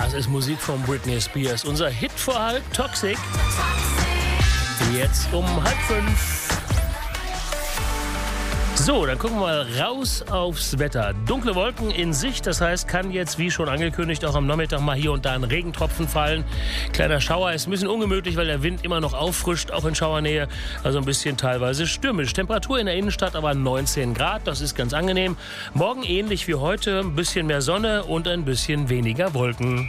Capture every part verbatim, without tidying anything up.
Das ist Musik von Britney Spears. Unser Hit vor halb, Toxic. Jetzt um halb fünf. So, dann gucken wir mal raus aufs Wetter. Dunkle Wolken in Sicht, das heißt, kann jetzt, wie schon angekündigt, auch am Nachmittag mal hier und da ein Regentropfen fallen. Kleiner Schauer ist ein bisschen ungemütlich, weil der Wind immer noch auffrischt, auch in Schauernähe. Also ein bisschen teilweise stürmisch. Temperatur in der Innenstadt aber neunzehn Grad, das ist ganz angenehm. Morgen ähnlich wie heute, ein bisschen mehr Sonne und ein bisschen weniger Wolken.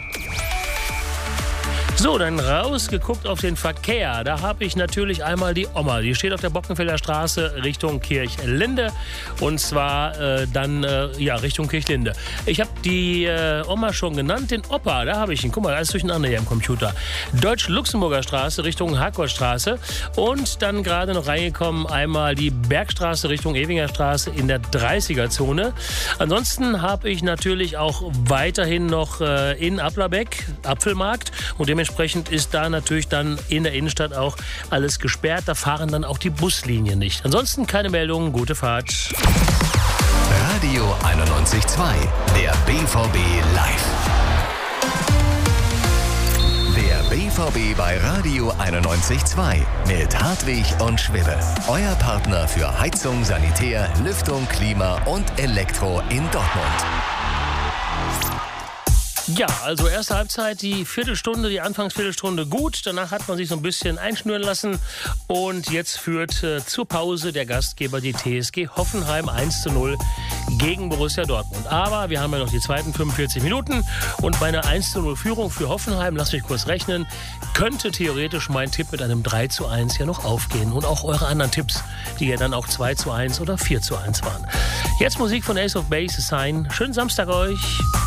So, dann rausgeguckt auf den Verkehr. Da habe ich natürlich einmal die Oma. Die steht auf der Bockenfelder Straße Richtung Kirchlinde. Und zwar äh, dann äh, ja, Richtung Kirchlinde. Ich habe die äh, Oma schon genannt, den Opa. Da habe ich ihn. Guck mal, alles durcheinander hier im Computer. Deutsch-Luxemburger Straße Richtung Hartgoldstraße. Und dann gerade noch reingekommen einmal die Bergstraße Richtung Ewinger Straße in der dreißiger-Zone. Ansonsten habe ich natürlich auch weiterhin noch äh, in Applerbeck, Apfelmarkt. Und dementsprechend Entsprechend ist da natürlich dann in der Innenstadt auch alles gesperrt. Da fahren dann auch die Buslinien nicht. Ansonsten keine Meldungen, gute Fahrt. Radio einundneunzig Komma zwei, der B V B live. Der B V B bei Radio einundneunzig Komma zwei mit Hartwig und Schwibbe. Euer Partner für Heizung, Sanitär, Lüftung, Klima und Elektro in Dortmund. Ja, also erste Halbzeit, die Viertelstunde, die Anfangsviertelstunde gut. Danach hat man sich so ein bisschen einschnüren lassen. Und jetzt führt äh, zur Pause der Gastgeber die T S G Hoffenheim eins zu null gegen Borussia Dortmund. Aber wir haben ja noch die zweiten fünfundvierzig Minuten. Und bei einer eins zu null Führung für Hoffenheim, lasst mich kurz rechnen, könnte theoretisch mein Tipp mit einem drei zu eins ja noch aufgehen. Und auch eure anderen Tipps, die ja dann auch zwei zu eins oder vier zu eins waren. Jetzt Musik von Ace of Base, Sign. Schönen Samstag euch.